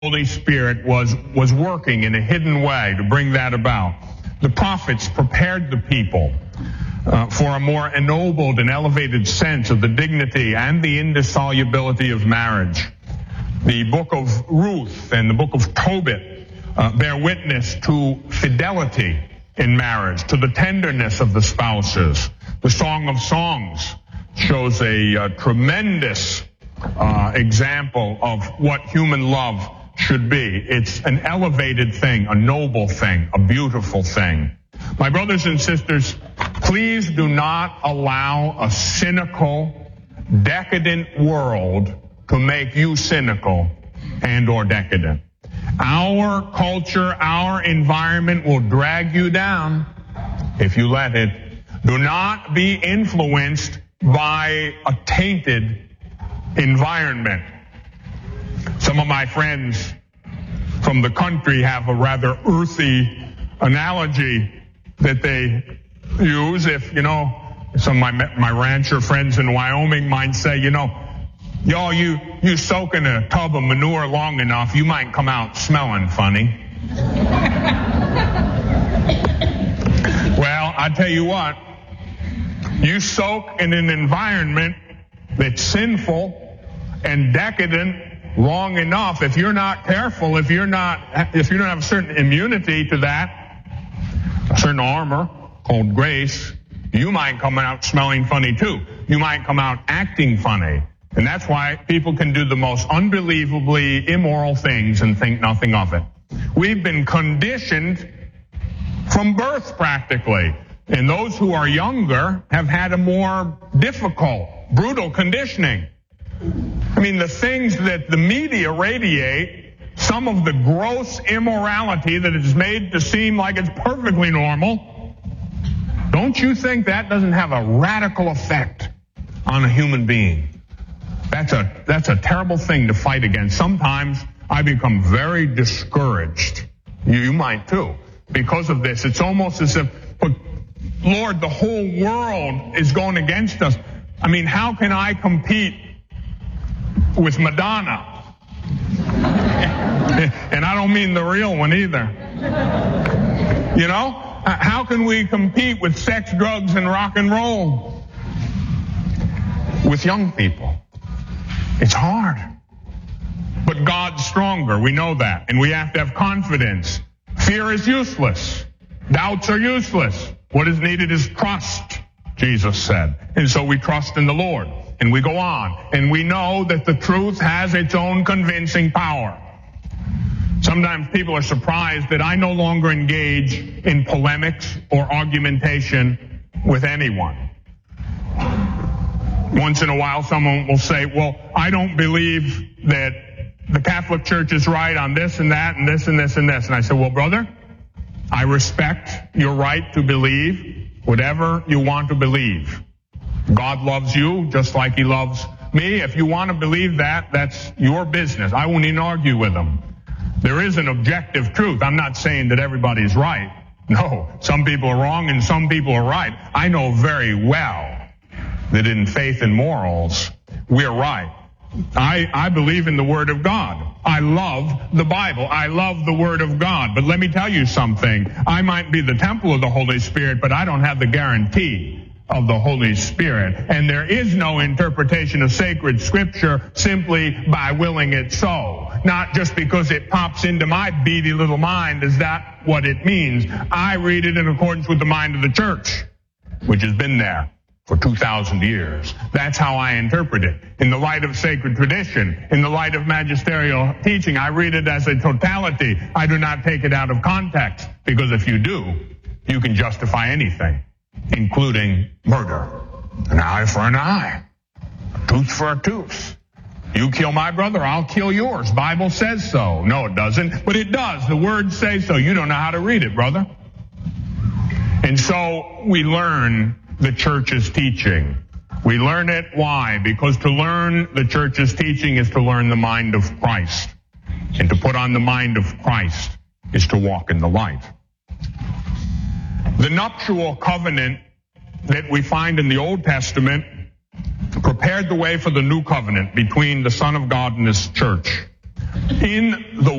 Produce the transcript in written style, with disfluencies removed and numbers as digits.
Holy Spirit was working in a hidden way to bring that about. The prophets prepared the people for a more ennobled and elevated sense of the dignity and the indissolubility of marriage. The book of Ruth and the book of Tobit bear witness to fidelity in marriage, to the tenderness of the spouses. The Song of Songs shows a tremendous example of what human love should be. It's an elevated thing, a noble thing, a beautiful thing. My brothers and sisters, please do not allow a cynical, decadent world to make you cynical and or decadent. Our culture, our environment will drag you down if you let it. Do not be influenced by a tainted environment. Some of my friends from the country have a rather earthy analogy that they use. If, some of my rancher friends in Wyoming might say, you soak in a tub of manure long enough, you might come out smelling funny. Well, I tell you what, you soak in an environment that's sinful and decadent long enough, if you're not careful, if you don't have a certain immunity to that, a certain armor called grace, you might come out smelling funny too. You might come out acting funny. And that's why people can do the most unbelievably immoral things and think nothing of it. We've been conditioned from birth practically. And those who are younger have had a more difficult, brutal conditioning. I mean, the things that the media radiate, some of the gross immorality that is made to seem like it's perfectly normal, don't you think that doesn't have a radical effect on a human being? That's a terrible thing to fight against. Sometimes I become very discouraged. You might too. Because of this, it's almost as if, Lord, the whole world is going against us. I mean, how can I compete with Madonna? And I don't mean the real one either. How can we compete with sex, drugs, and rock and roll? With young people. It's hard. But God's stronger. We know that. And we have to have confidence. Fear is useless. Doubts are useless. What is needed is trust, Jesus said. And so we trust in the Lord. And we go on. And we know that the truth has its own convincing power. Sometimes people are surprised that I no longer engage in polemics or argumentation with anyone. Once in a while, someone will say, well, I don't believe that the Catholic Church is right on this and that and this and this and this. And I say, well, brother, I respect your right to believe whatever you want to believe. God loves you just like he loves me. If you want to believe that, that's your business. I won't even argue with them. There is an objective truth. I'm not saying that everybody's right. No, some people are wrong and some people are right. I know very well that in faith and morals, we're right. I believe in the Word of God. I love the Bible. I love the Word of God. But let me tell you something. I might be the temple of the Holy Spirit, but I don't have the guarantee of the Holy Spirit. And there is no interpretation of sacred Scripture simply by willing it so. Not just because it pops into my beady little mind. Is that what it means? I read it in accordance with the mind of the church, which has been there for 2,000 years. That's how I interpret it. In the light of sacred tradition, in the light of magisterial teaching, I read it as a totality. I do not take it out of context, because if you do, you can justify anything, including murder. An eye for an eye, a tooth for a tooth. You kill my brother, I'll kill yours. Bible says so. No, it doesn't, but it does. The words say so. You don't know how to read it, brother. And so we learn the church's teaching. We learn it. Why? Because to learn the church's teaching is to learn the mind of Christ. And to put on the mind of Christ is to walk in the light. The nuptial covenant that we find in the Old Testament prepared the way for the new covenant between the Son of God and his church. in the